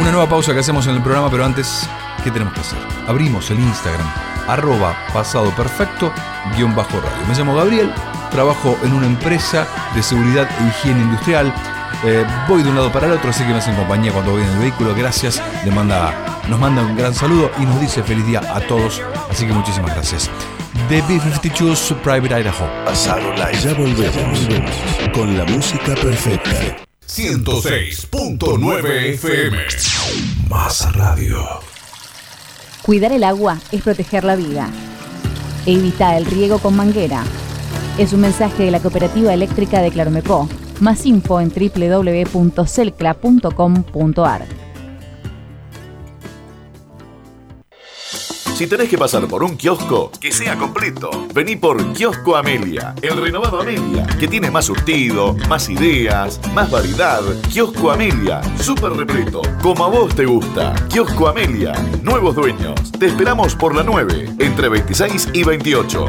Una nueva pausa que hacemos en el programa, pero antes, ¿qué tenemos que hacer? Abrimos el Instagram, @pasadoperfecto_radio. Me llamo Gabriel, trabajo en una empresa de seguridad e higiene industrial. Voy de un lado para el otro, así que me hacen compañía cuando voy en el vehículo. Gracias, nos manda un gran saludo y nos dice feliz día a todos, así que muchísimas gracias. The B-52 Private Idaho. Pasado Live. Ya volvemos con la música perfecta. 106.9 FM. Más radio. Cuidar el agua es proteger la vida. Evita el riego con manguera. Es un mensaje de la Cooperativa Eléctrica de Claromecó. Más info en www.celcla.com.ar. Si tenés que pasar por un kiosco, que sea completo. Vení por Kiosco Amelia, el renovado Amelia, que tiene más surtido, más ideas, más variedad. Kiosco Amelia, súper repleto, como a vos te gusta. Kiosco Amelia, nuevos dueños. Te esperamos por la 9, entre 26 y 28.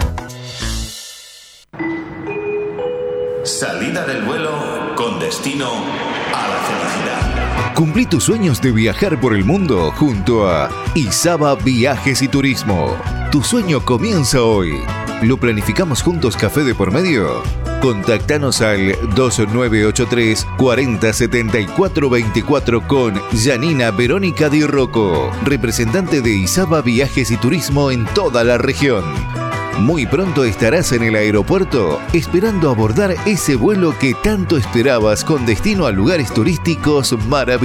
Salida del vuelo con destino a la felicidad. Cumplí tus sueños de viajar por el mundo junto a Izaba Viajes y Turismo. Tu sueño comienza hoy. ¿Lo planificamos juntos café de por medio? Contactanos al 2983 40 74 24 con Janina Verónica Di Rocco, representante de Izaba Viajes y Turismo en toda la región. Muy pronto estarás en el aeropuerto esperando abordar ese vuelo que tanto esperabas con destino a lugares turísticos maravillosos.